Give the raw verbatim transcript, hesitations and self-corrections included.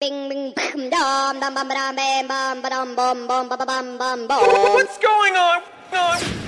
Bing bing bam dum dum bum ba dum bam bam ba dum bum bum ba ba bum bum bum. What's going on?